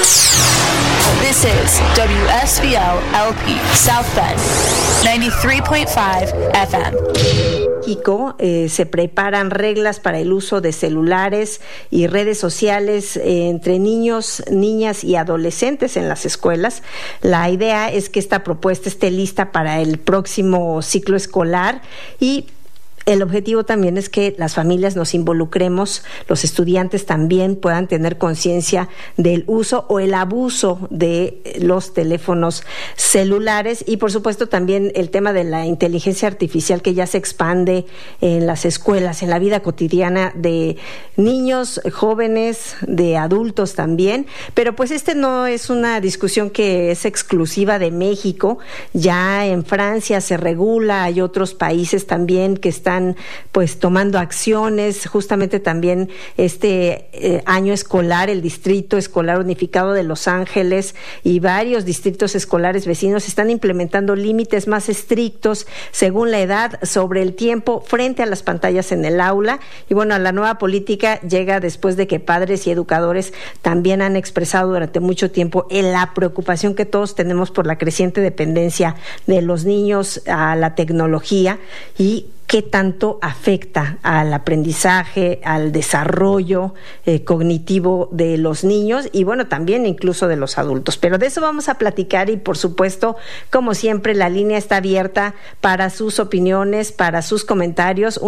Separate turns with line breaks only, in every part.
This is WSVL LP South Bend, 93.5 FM.
México se preparan reglas para el uso de celulares y redes sociales entre niños, niñas y adolescentes en las escuelas. La idea es que esta propuesta esté lista para el próximo ciclo escolar y el objetivo también es que las familias nos involucremos, los estudiantes también puedan tener conciencia del uso o el abuso de los teléfonos celulares y por supuesto también el tema de la inteligencia artificial que ya se expande en las escuelas, en la vida cotidiana de niños, jóvenes, de adultos también, pero pues no es una discusión que es exclusiva de México, ya en Francia se regula, hay otros países también que están pues tomando acciones, justamente también año escolar, el Distrito Escolar Unificado de Los Ángeles y varios distritos escolares vecinos están implementando límites más estrictos según la edad sobre el tiempo frente a las pantallas en el aula y bueno, la nueva política llega después de que padres y educadores también han expresado durante mucho tiempo la preocupación que todos tenemos por la creciente dependencia de los niños a la tecnología y qué tanto afecta al aprendizaje, al desarrollo cognitivo de los niños y bueno, también incluso de los adultos. Pero de eso vamos a platicar y por supuesto, como siempre, la línea está abierta para sus opiniones, para sus comentarios,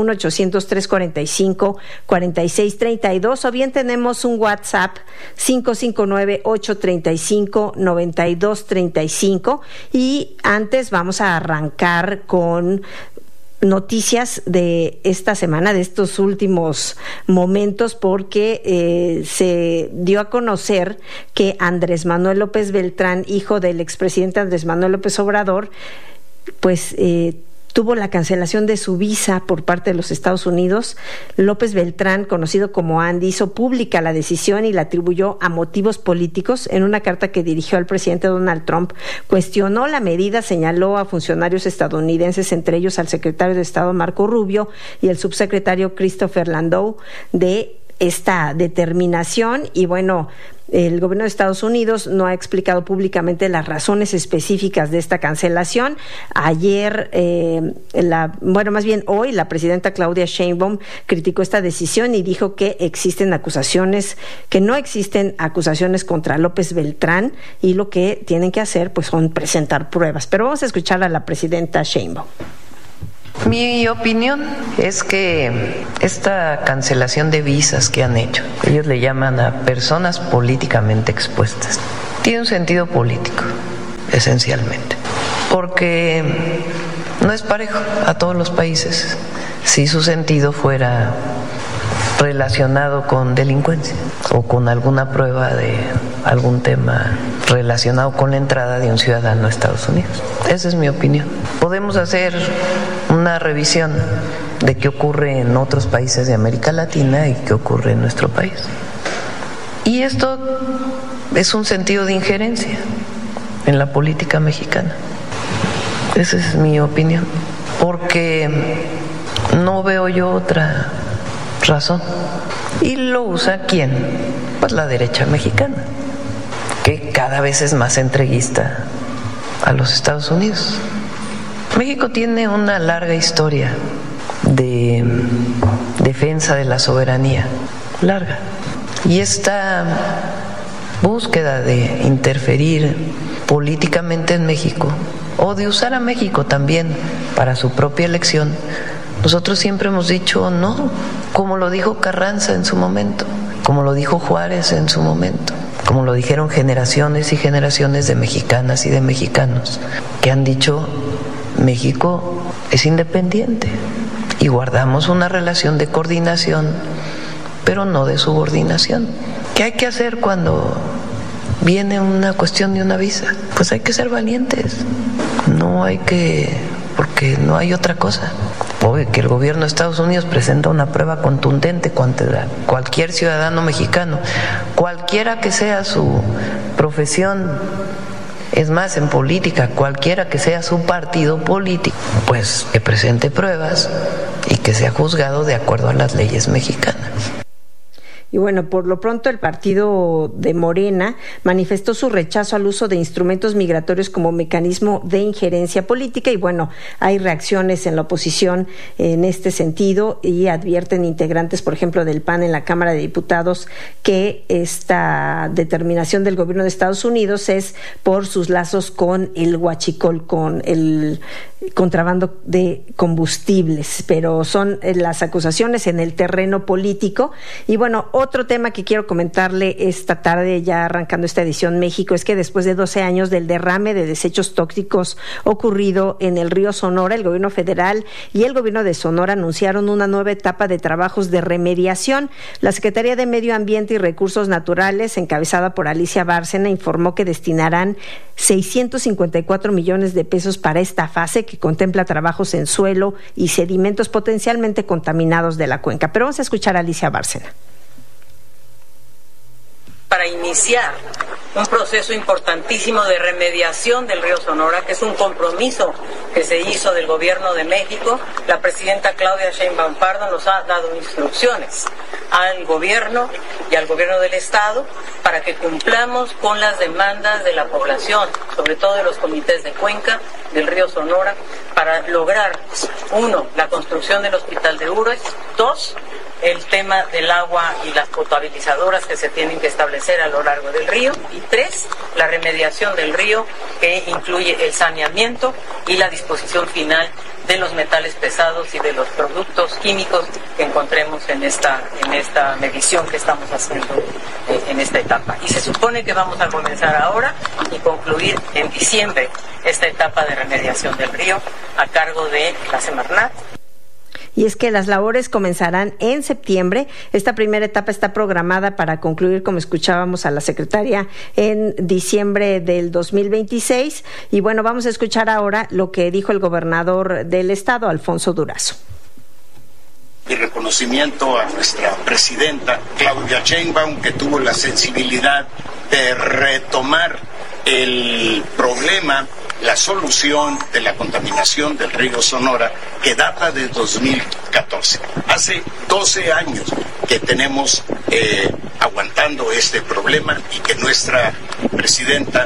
1-800-345-4632 o bien tenemos un WhatsApp 559-835-9235 y antes vamos a arrancar con noticias de esta semana, de estos últimos momentos, porque se dio a conocer que Andrés Manuel López Beltrán, hijo del expresidente Andrés Manuel López Obrador, pues tuvo la cancelación de su visa por parte de los Estados Unidos. López Beltrán, conocido como Andy, hizo pública la decisión y la atribuyó a motivos políticos. En una carta que dirigió al presidente Donald Trump, cuestionó la medida, señaló a funcionarios estadounidenses, entre ellos al secretario de Estado Marco Rubio y el subsecretario Christopher Landau, de esta determinación y bueno, el gobierno de Estados Unidos no ha explicado públicamente las razones específicas de esta cancelación. Ayer, hoy la presidenta Claudia Sheinbaum criticó esta decisión y dijo que no existen acusaciones contra López Beltrán y lo que tienen que hacer pues son presentar pruebas. Pero vamos a escuchar a la presidenta Sheinbaum.
Mi opinión es que esta cancelación de visas que han hecho, ellos le llaman a personas políticamente expuestas, tiene un sentido político, esencialmente, porque no es parejo a todos los países si su sentido fuera relacionado con delincuencia o con alguna prueba de algún tema relacionado con la entrada de un ciudadano a Estados Unidos. Esa es mi opinión. Podemos hacer una revisión de qué ocurre en otros países de América Latina y qué ocurre en nuestro país. Y esto es un sentido de injerencia en la política mexicana. Esa es mi opinión. Porque no veo yo otra razón. ¿Y lo usa quién? Pues la derecha mexicana, que cada vez es más entreguista a los Estados Unidos. México tiene una larga historia de defensa de la soberanía, larga. Y esta búsqueda de interferir políticamente en México, o de usar a México también para su propia elección, nosotros siempre hemos dicho no, como lo dijo Carranza en su momento, como lo dijo Juárez en su momento, como lo dijeron generaciones y generaciones de mexicanas y de mexicanos, que han dicho México es independiente y guardamos una relación de coordinación, pero no de subordinación. ¿Qué hay que hacer cuando viene una cuestión de una visa? Pues hay que ser valientes, porque no hay otra cosa. Obvio que el gobierno de Estados Unidos presenta una prueba contundente contra cualquier ciudadano mexicano, cualquiera que sea su profesión, es más, en política, cualquiera que sea su partido político, pues que presente pruebas y que sea juzgado de acuerdo a las leyes mexicanas.
Y bueno, por lo pronto el partido de Morena manifestó su rechazo al uso de instrumentos migratorios como mecanismo de injerencia política y bueno, hay reacciones en la oposición en este sentido y advierten integrantes, por ejemplo, del PAN en la Cámara de Diputados que esta determinación del gobierno de Estados Unidos es por sus lazos con el huachicol, con el contrabando de combustibles, pero son las acusaciones en el terreno político. Y bueno, otro tema que quiero comentarle esta tarde, ya arrancando esta edición México, es que después de 12 años del derrame de desechos tóxicos ocurrido en el río Sonora, el gobierno federal y el gobierno de Sonora anunciaron una nueva etapa de trabajos de remediación. La Secretaría de Medio Ambiente y Recursos Naturales, encabezada por Alicia Bárcena, informó que destinarán 654 millones de pesos para esta fase que contempla trabajos en suelo y sedimentos potencialmente contaminados de la cuenca. Pero vamos a escuchar a Alicia Bárcena.
Para iniciar un proceso importantísimo de remediación del río Sonora, que es un compromiso que se hizo del Gobierno de México, la presidenta Claudia Sheinbaum Pardo nos ha dado instrucciones al Gobierno y al Gobierno del Estado para que cumplamos con las demandas de la población, sobre todo de los comités de cuenca del río Sonora, para lograr, 1, la construcción del hospital de Ures, 2, el tema del agua y las potabilizadoras que se tienen que establecer a lo largo del río, y 3, la remediación del río, que incluye el saneamiento y la disposición final de los metales pesados y de los productos químicos que encontremos en esta medición que estamos haciendo en esta etapa. Y se supone que vamos a comenzar ahora y concluir en diciembre esta etapa de remediación del río a cargo de la Semarnat.
Y es que las labores comenzarán en septiembre. Esta primera etapa está programada para concluir, como escuchábamos a la secretaria, en diciembre del 2026. Y bueno, vamos a escuchar ahora lo que dijo el gobernador del estado, Alfonso Durazo.
Y reconocimiento a nuestra presidenta Claudia Sheinbaum, que tuvo la sensibilidad de retomar el problema, la solución de la contaminación del río Sonora, que data de 2014. Hace 12 años que tenemos aguantando este problema y que nuestra presidenta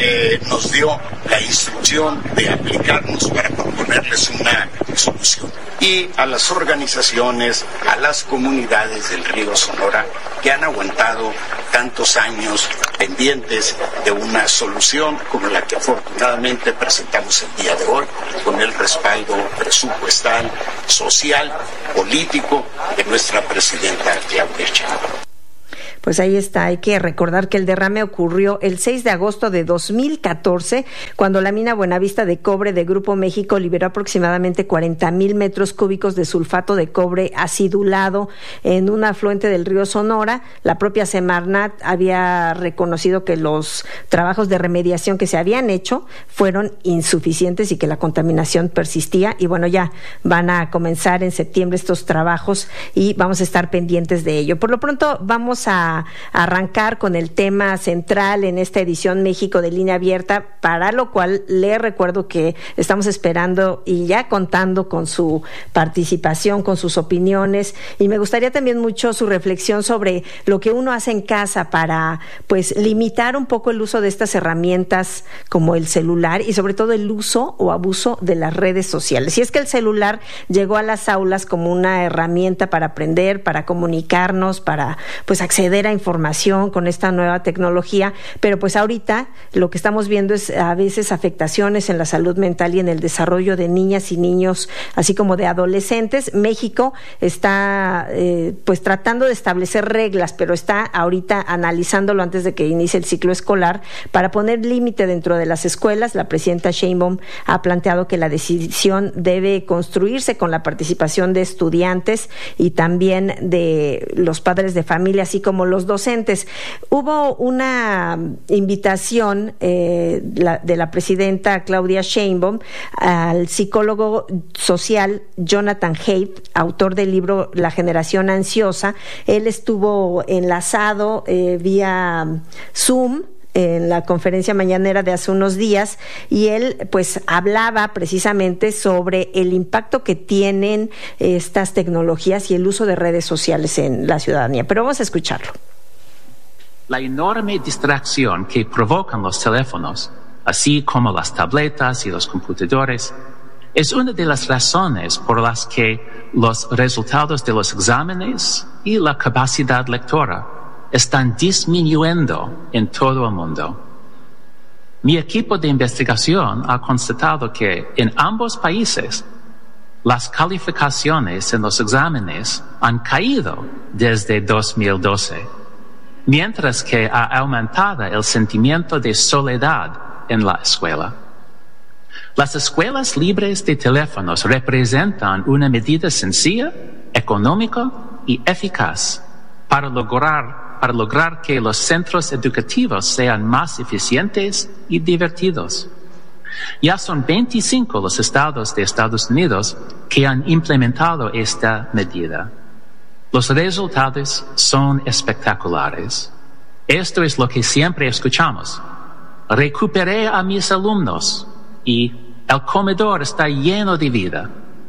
nos dio la instrucción de aplicarnos para proponerles una solución. Y a las organizaciones, a las comunidades del río Sonora que han aguantado tantos años pendientes de una solución como la que afortunadamente presentamos el día de hoy, con el respaldo presupuestal, social, político de nuestra presidenta Claudia Sheinbaum.
Pues ahí está, hay que recordar que el derrame ocurrió el 6 de agosto de 2014, cuando la mina Buenavista de cobre de Grupo México liberó aproximadamente 40,000 metros cúbicos de sulfato de cobre acidulado en un afluente del río Sonora. La propia Semarnat había reconocido que los trabajos de remediación que se habían hecho fueron insuficientes y que la contaminación persistía. Y bueno, ya van a comenzar en septiembre estos trabajos y vamos a estar pendientes de ello. Por lo pronto vamos a arrancar con el tema central en esta edición México de Línea Abierta, para lo cual le recuerdo que estamos esperando y ya contando con su participación, con sus opiniones, y me gustaría también mucho su reflexión sobre lo que uno hace en casa para pues limitar un poco el uso de estas herramientas como el celular y sobre todo el uso o abuso de las redes sociales. Y es que el celular llegó a las aulas como una herramienta para aprender, para comunicarnos, para pues acceder a información con esta nueva tecnología, pero pues ahorita lo que estamos viendo es a veces afectaciones en la salud mental y en el desarrollo de niñas y niños, así como de adolescentes. México está pues tratando de establecer reglas, pero está ahorita analizándolo antes de que inicie el ciclo escolar para poner límite dentro de las escuelas. La presidenta Sheinbaum ha planteado que la decisión debe construirse con la participación de estudiantes y también de los padres de familia, así como los docentes. Hubo una invitación de la presidenta Claudia Sheinbaum al psicólogo social Jonathan Haidt, autor del libro La generación ansiosa. Él estuvo enlazado vía Zoom en la conferencia mañanera de hace unos días, y él pues hablaba precisamente sobre el impacto que tienen estas tecnologías y el uso de redes sociales en la ciudadanía. Pero vamos a escucharlo.
La enorme distracción que provocan los teléfonos, así como las tabletas y los computadores, es una de las razones por las que los resultados de los exámenes y la capacidad lectora están disminuyendo en todo el mundo. Mi equipo de investigación ha constatado que en ambos países las calificaciones en los exámenes han caído desde 2012, mientras que ha aumentado el sentimiento de soledad en la escuela. Las escuelas libres de teléfonos representan una medida sencilla, económica y eficaz para lograr que los centros educativos sean más eficientes y divertidos. Ya son 25 los estados de Estados Unidos que han implementado esta medida. Los resultados son espectaculares. Esto es lo que siempre escuchamos. Recuperé a mis alumnos y el comedor está lleno de vida.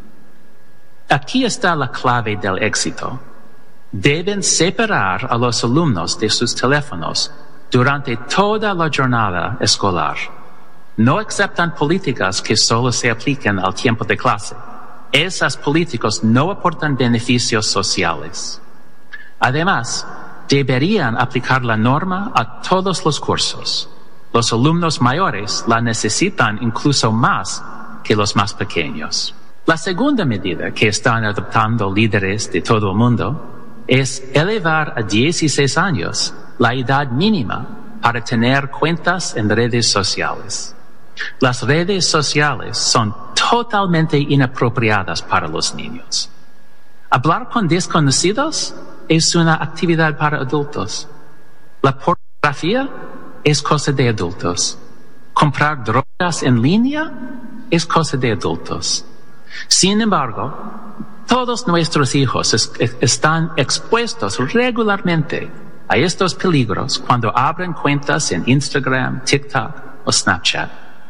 Aquí está la clave del éxito. Deben separar a los alumnos de sus teléfonos durante toda la jornada escolar. No aceptan políticas que solo se apliquen al tiempo de clase. Esas políticas no aportan beneficios sociales. Además, deberían aplicar la norma a todos los cursos. Los alumnos mayores la necesitan incluso más que los más pequeños. La segunda medida que están adoptando líderes de todo el mundo es elevar a 16 años la edad mínima para tener cuentas en redes sociales. Las redes sociales son totalmente inapropiadas para los niños. Hablar con desconocidos es una actividad para adultos. La pornografía es cosa de adultos. Comprar drogas en línea es cosa de adultos. Sin embargo, todos nuestros hijos están expuestos regularmente a estos peligros cuando abren cuentas en Instagram, TikTok o Snapchat.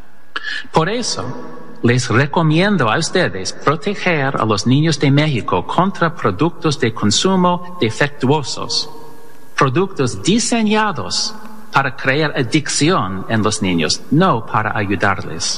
Por eso, les recomiendo a ustedes proteger a los niños de México contra productos de consumo defectuosos, productos diseñados para crear adicción en los niños, no para ayudarles.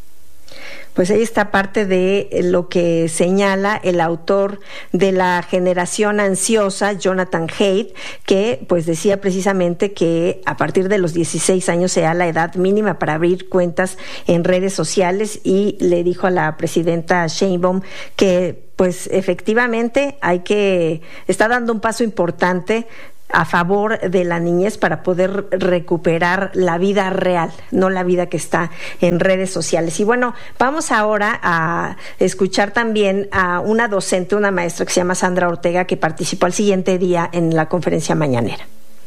Pues ahí está parte de lo que señala el autor de La generación ansiosa, Jonathan Haidt, que pues decía precisamente que a partir de los 16 años sea la edad mínima para abrir cuentas en redes sociales, y le dijo a la presidenta Sheinbaum que pues efectivamente está dando un paso importante a favor de la niñez para poder recuperar la vida real, no la vida que está en redes sociales. Y bueno, vamos ahora a escuchar también a una docente, una maestra que se llama Sandra Ortega, que participó al siguiente día en la conferencia mañanera.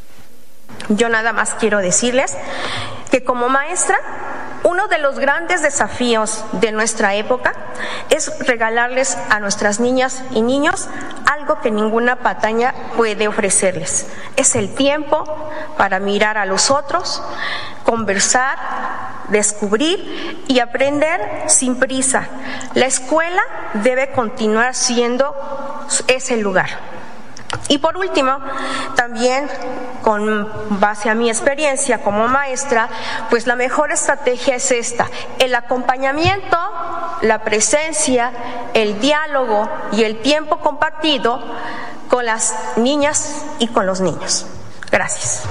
Yo nada más quiero decirles que como maestra, uno de los grandes desafíos de nuestra época es regalarles a nuestras niñas y niños algo que ninguna pantalla puede ofrecerles. Es el tiempo para mirar a los otros, conversar, descubrir y aprender sin prisa. La escuela debe continuar siendo ese lugar. Y por último, también con base a mi experiencia como maestra, pues la mejor estrategia es esta: el acompañamiento, la presencia, el diálogo y el tiempo compartido con las niñas y con los niños. Gracias.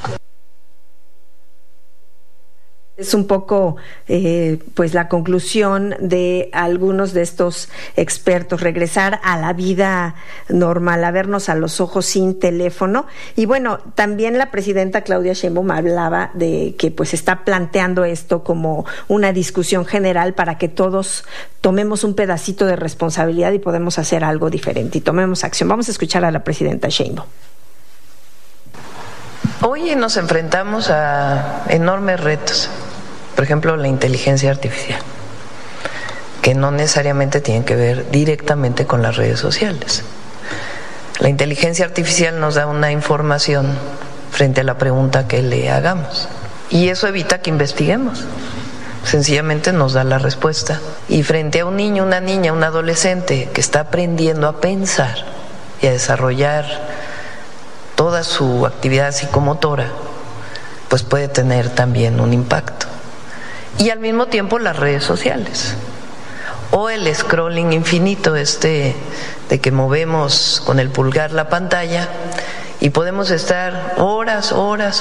Es un poco pues la conclusión de algunos de estos expertos: regresar a la vida normal, a vernos a los ojos sin teléfono. Y bueno, también la presidenta Claudia Sheinbaum hablaba de que pues está planteando esto como una discusión general para que todos tomemos un pedacito de responsabilidad y podemos hacer algo diferente y tomemos acción. Vamos a escuchar a la presidenta Sheinbaum.
Hoy nos enfrentamos a enormes retos. Por ejemplo, la inteligencia artificial, que no necesariamente tiene que ver directamente con las redes sociales. La inteligencia artificial nos da una información frente a la pregunta que le hagamos. Y eso evita que investiguemos. Sencillamente nos da la respuesta. Y frente a un niño, una niña, un adolescente que está aprendiendo a pensar y a desarrollar toda su actividad psicomotora, pues puede tener también un impacto. Y al mismo tiempo las redes sociales o el scrolling infinito de que movemos con el pulgar la pantalla y podemos estar horas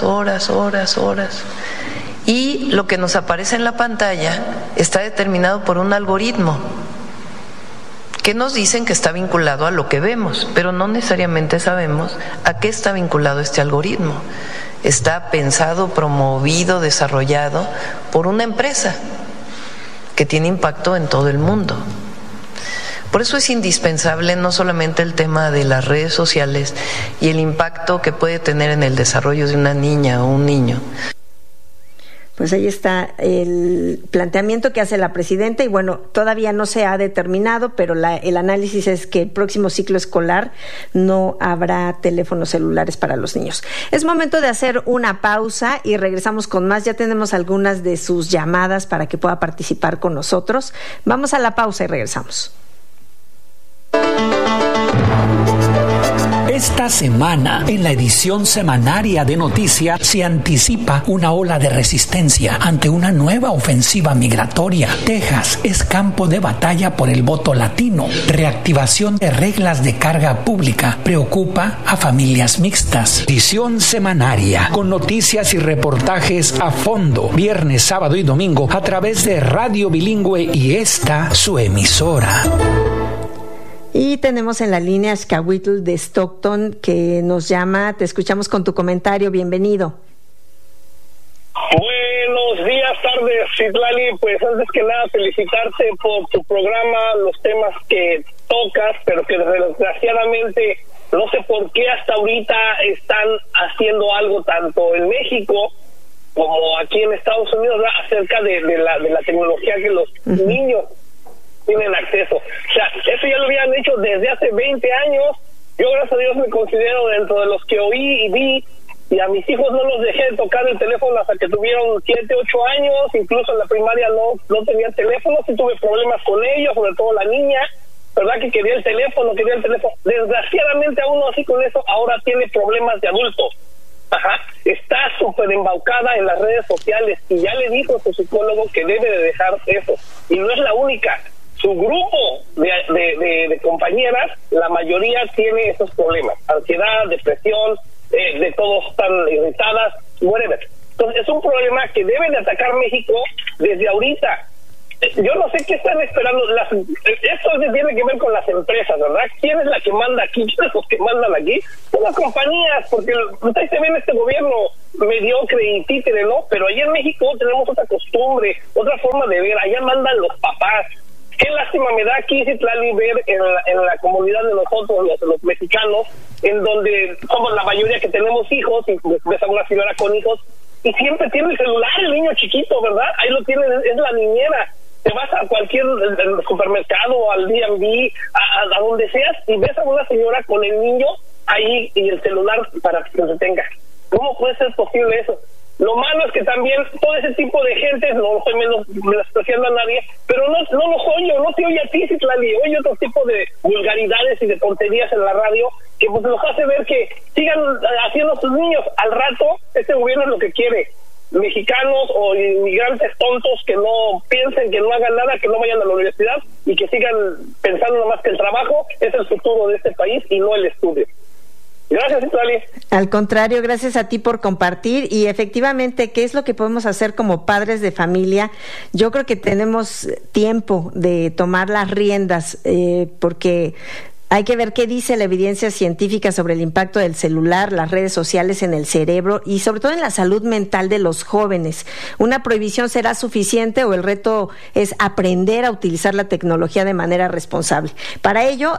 y lo que nos aparece en la pantalla está determinado por un algoritmo que nos dicen que está vinculado a lo que vemos, pero no necesariamente sabemos a qué está vinculado este algoritmo. Está pensado, promovido, desarrollado por una empresa que tiene impacto en todo el mundo. Por eso es indispensable no solamente el tema de las redes sociales y el impacto que puede tener en el desarrollo de una niña o un niño.
Pues ahí está el planteamiento que hace la presidenta y bueno, todavía no se ha determinado, pero el análisis es que el próximo ciclo escolar no habrá teléfonos celulares para los niños. Es momento de hacer una pausa y regresamos con más. Ya tenemos algunas de sus llamadas para que pueda participar con nosotros. Vamos a la pausa y regresamos.
Esta semana, en la edición semanaria de Noticias, se anticipa una ola de resistencia ante una nueva ofensiva migratoria. Texas es campo de batalla por el voto latino. Reactivación de reglas de carga pública preocupa a familias mixtas. Edición semanaria, con noticias y reportajes a fondo, viernes, sábado y domingo, a través de Radio Bilingüe y esta, su emisora.
Y tenemos en la línea a Xcahuitl de Stockton que nos llama. Te escuchamos con tu comentario. Bienvenido.
Buenos días, tardes, Citlali. Pues antes que nada felicitarte por tu programa, los temas que tocas, pero que desgraciadamente no sé por qué hasta ahorita están haciendo algo tanto en México como aquí en Estados Unidos acerca de la tecnología que los niños tienen acceso. O sea, eso ya lo habían hecho desde hace 20 años. Yo, gracias a Dios, me considero dentro de los que oí y vi, y a mis hijos no los dejé de tocar el teléfono hasta que tuvieron 7, 8 años, incluso en la primaria no tenían teléfono, sí tuve problemas con ellos, sobre todo la niña, ¿verdad? Que quería el teléfono. Desgraciadamente, aún así con eso, ahora tiene problemas de adulto. Está súper embaucada en las redes sociales y ya le dijo a su psicólogo que debe de dejar eso. Y no es la única. Su grupo de compañeras, la mayoría tiene esos problemas, ansiedad, depresión, de todos están irritadas, whatever. Entonces es un problema que debe de atacar México desde ahorita. Yo no sé qué están esperando. Esto tiene que ver con las empresas, ¿verdad? ¿Quién es la que manda aquí? ¿Quiénes los que mandan aquí? Son las compañías, porque ustedes se ven este gobierno mediocre y títere, ¿no? Pero allá en México tenemos otra costumbre, otra forma de ver. Allá mandan los papás. Qué lástima me da aquí, Citlali, ver en la comunidad de nosotros, los mexicanos, en donde somos la mayoría que tenemos hijos, y ves a una señora con hijos, y siempre tiene el celular el niño chiquito, ¿verdad? Ahí lo tiene, es la niñera. Te vas a cualquier supermercado, al D&B, a donde seas, y ves a una señora con el niño ahí y el celular para que se tenga. ¿Cómo puede ser posible eso? Lo malo es que también todo ese tipo de gente, no estoy menospreciando a nadie, pero no los oyo, no te oye a ti, Citlali, oye otro tipo de vulgaridades y de tonterías en la radio que pues los hace ver que sigan haciendo sus niños. Al rato, este gobierno es lo que quiere. Mexicanos o inmigrantes tontos que no piensen, que no hagan nada, que no vayan a la universidad y que sigan pensando nomás que el trabajo es el futuro de este país y no el estudio. Gracias, Citlali.
Al contrario, gracias a ti por compartir. Y efectivamente, ¿qué es lo que podemos hacer como padres de familia? Yo creo que tenemos tiempo de tomar las riendas, porque hay que ver qué dice la evidencia científica sobre el impacto del celular, las redes sociales en el cerebro y sobre todo en la salud mental de los jóvenes. ¿Una prohibición será suficiente o el reto es aprender a utilizar la tecnología de manera responsable? Para ello,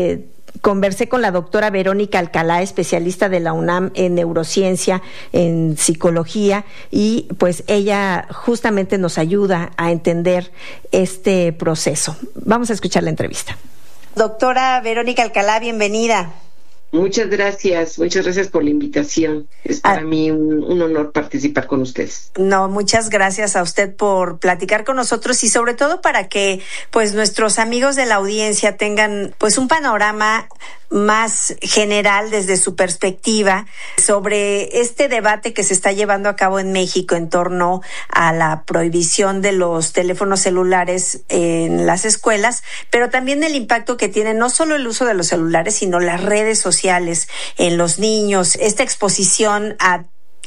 conversé con la doctora Verónica Alcalá, especialista de la UNAM en neurociencia, en psicología, y pues ella justamente nos ayuda a entender este proceso. Vamos a escuchar la entrevista. Doctora Verónica Alcalá, bienvenida.
Muchas gracias por la invitación. Es para mí un honor participar con ustedes.
No, muchas gracias a usted por platicar con nosotros y sobre todo para que pues nuestros amigos de la audiencia tengan pues un panorama más general desde su perspectiva sobre este debate que se está llevando a cabo en México en torno a la prohibición de los teléfonos celulares en las escuelas, pero también el impacto que tiene no solo el uso de los celulares, sino las redes sociales en los niños, esta exposición a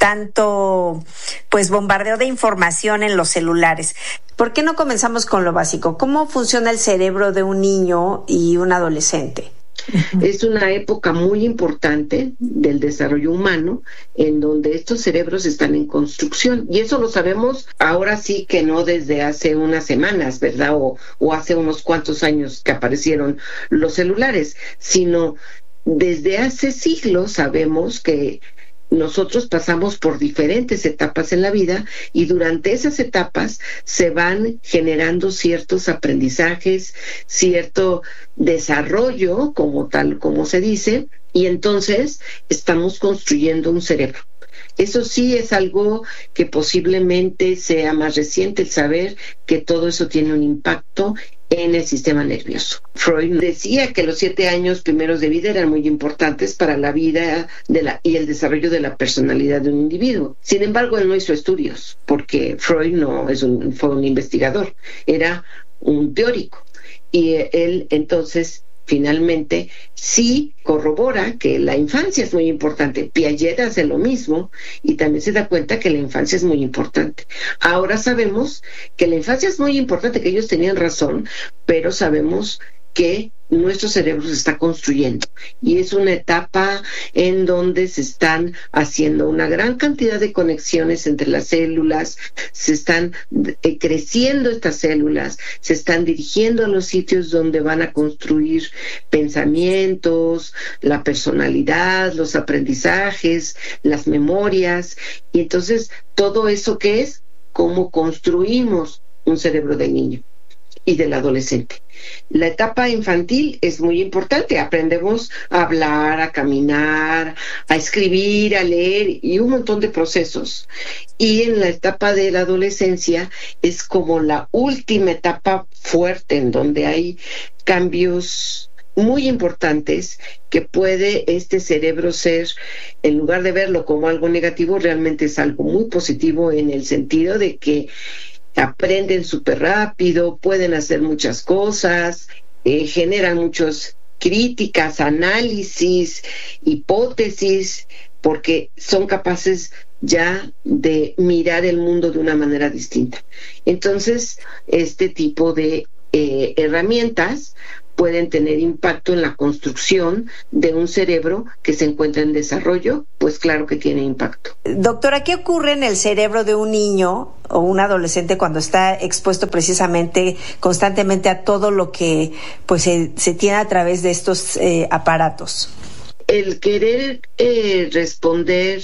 tanto pues bombardeo de información en los celulares. ¿Por qué no comenzamos con lo básico? ¿Cómo funciona el cerebro de un niño y un adolescente?
Es una época muy importante del desarrollo humano en donde estos cerebros están en construcción, y eso lo sabemos ahora sí que no desde hace unas semanas, ¿verdad? O hace unos cuantos años que aparecieron los celulares, sino desde hace siglos sabemos que nosotros pasamos por diferentes etapas en la vida y durante esas etapas se van generando ciertos aprendizajes, cierto desarrollo, como se dice, y entonces estamos construyendo un cerebro. Eso sí es algo que posiblemente sea más reciente, el saber que todo eso tiene un impacto en el sistema nervioso. Freud decía que los 7 años primeros de vida eran muy importantes para la vida y el desarrollo de la personalidad de un individuo. Sin embargo, él no hizo estudios, porque Freud fue un investigador, era un teórico. Y él entonces finalmente sí corrobora que la infancia es muy importante. Piaget hace lo mismo y también se da cuenta que la infancia es muy importante. Ahora sabemos que la infancia es muy importante, que ellos tenían razón, pero sabemos que nuestro cerebro se está construyendo y es una etapa en donde se están haciendo una gran cantidad de conexiones entre las células, se están creciendo estas células, se están dirigiendo a los sitios donde van a construir pensamientos, la personalidad, los aprendizajes, las memorias, y entonces todo eso que es cómo construimos un cerebro del niño y del adolescente. La etapa infantil es muy importante, aprendemos a hablar, a caminar, a escribir, a leer y un montón de procesos. Y en la etapa de la adolescencia es como la última etapa fuerte en donde hay cambios muy importantes que puede este cerebro ser, en lugar de verlo como algo negativo, realmente es algo muy positivo en el sentido de que aprenden súper rápido, pueden hacer muchas cosas, generan muchas críticas, análisis, hipótesis, porque son capaces ya de mirar el mundo de una manera distinta. Entonces, este tipo de herramientas pueden tener impacto en la construcción de un cerebro que se encuentra en desarrollo, pues claro que tiene impacto.
Doctora, ¿qué ocurre en el cerebro de un niño o un adolescente cuando está expuesto precisamente constantemente a todo lo que pues se tiene a través de estos aparatos?
El querer responder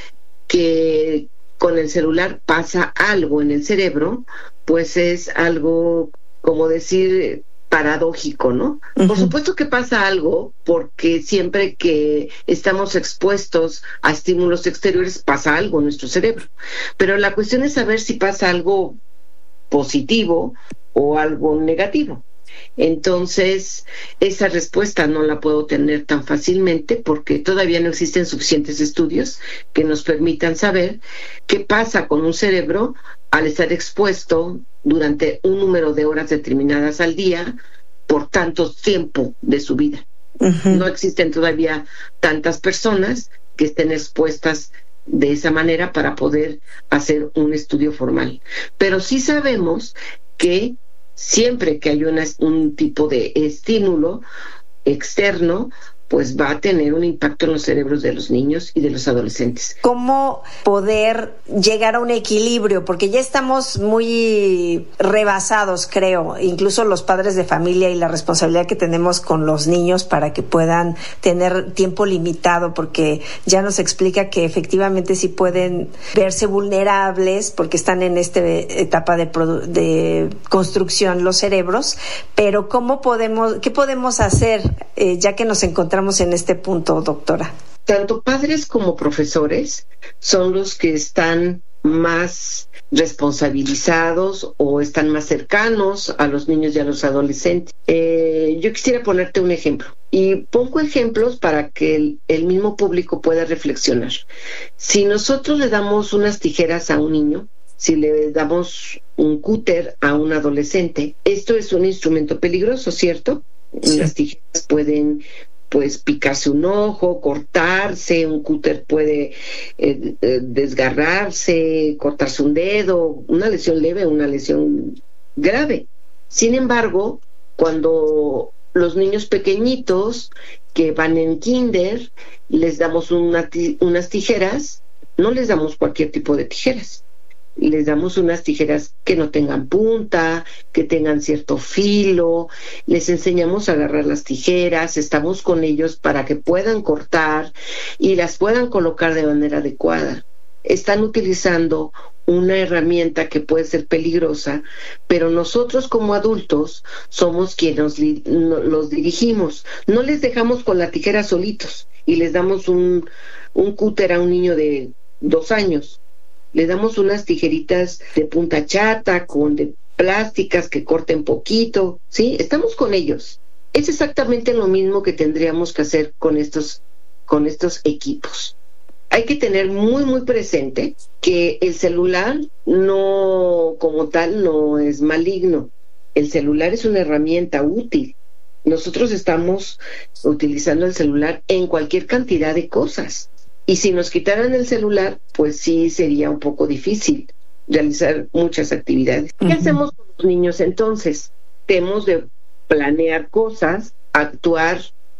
que con el celular pasa algo en el cerebro, pues es algo como decir paradójico, ¿no? Uh-huh. Por supuesto que pasa algo, porque siempre que estamos expuestos a estímulos exteriores pasa algo en nuestro cerebro. Pero la cuestión es saber si pasa algo positivo o algo negativo. Entonces, esa respuesta no la puedo tener tan fácilmente porque todavía no existen suficientes estudios que nos permitan saber qué pasa con un cerebro al estar expuesto durante un número de horas determinadas al día por tanto tiempo de su vida. Uh-huh. No existen todavía tantas personas que estén expuestas de esa manera para poder hacer un estudio formal. Pero sí sabemos que siempre que hay un tipo de estímulo externo, pues va a tener un impacto en los cerebros de los niños y de los adolescentes.
¿Cómo poder llegar a un equilibrio? Porque ya estamos muy rebasados, creo, incluso los padres de familia y la responsabilidad que tenemos con los niños para que puedan tener tiempo limitado, porque ya nos explica que efectivamente sí pueden verse vulnerables porque están en esta etapa de construcción los cerebros, pero ¿qué podemos hacer ya que nos encontramos encontramos en este punto, doctora?
Tanto padres como profesores son los que están más responsabilizados o están más cercanos a los niños y a los adolescentes. Yo quisiera ponerte un ejemplo, y pongo ejemplos para que el mismo público pueda reflexionar. Si nosotros le damos unas tijeras a un niño, si le damos un cúter a un adolescente, esto es un instrumento peligroso, ¿cierto? Sí. Las tijeras pueden picarse un ojo, cortarse, un cúter puede desgarrarse, cortarse un dedo, una lesión leve, una lesión grave. Sin embargo, cuando los niños pequeñitos que van en kinder, les damos unas tijeras, no les damos cualquier tipo de tijeras. Les damos unas tijeras que no tengan punta, que tengan cierto filo, les enseñamos a agarrar las tijeras, estamos con ellos para que puedan cortar y las puedan colocar de manera adecuada. Están utilizando una herramienta que puede ser peligrosa, pero nosotros como adultos somos quienes los dirigimos. No les dejamos con la tijera solitos y les damos un cúter a un niño de 2 años. Le damos unas tijeritas de punta chata, de plásticas que corten poquito, ¿sí? Estamos con ellos. Es exactamente lo mismo que tendríamos que hacer con estos equipos. Hay que tener muy, muy presente que el celular no, como tal, no es maligno. El celular es una herramienta útil. Nosotros estamos utilizando el celular en cualquier cantidad de cosas. Y si nos quitaran el celular, pues sí sería un poco difícil realizar muchas actividades. ¿Qué hacemos con los niños entonces? Tenemos de planear cosas, actuar,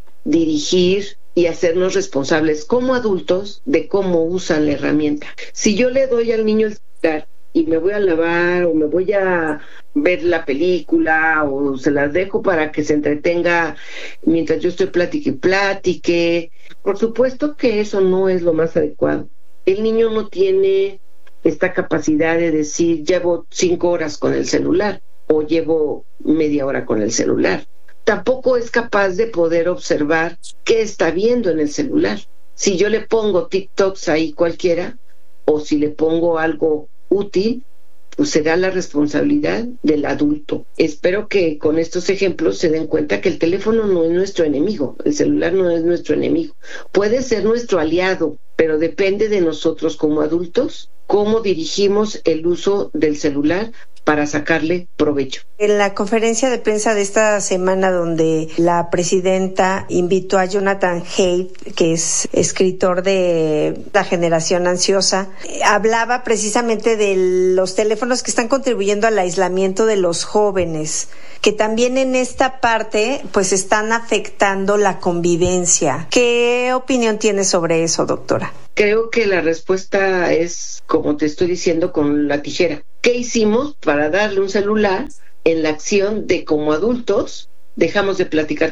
dirigir y hacernos responsables como adultos de cómo usan la herramienta. Si yo le doy al niño el celular y me voy a lavar o me voy a ver la película o se las dejo para que se entretenga mientras yo estoy platique, por supuesto que eso no es lo más adecuado. El niño no tiene esta capacidad de decir llevo 5 horas con el celular o llevo media hora con el celular. Tampoco es capaz de poder observar qué está viendo en el celular. Si yo le pongo TikToks ahí cualquiera o si le pongo algo útil, pues será la responsabilidad del adulto. Espero que con estos ejemplos se den cuenta que el teléfono no es nuestro enemigo, el celular no es nuestro enemigo. Puede ser nuestro aliado, pero depende de nosotros como adultos cómo dirigimos el uso del celular para sacarle provecho.
En la conferencia de prensa de esta semana, donde la presidenta invitó a Jonathan Haidt, que es escritor de La Generación Ansiosa, hablaba precisamente de los teléfonos que están contribuyendo al aislamiento de los jóvenes, que también en esta parte pues están afectando la convivencia. ¿Qué opinión tiene sobre eso, doctora?
Creo que la respuesta es, como te estoy diciendo, con la tijera. ¿Qué hicimos para darle un celular en la acción de como adultos dejamos de platicar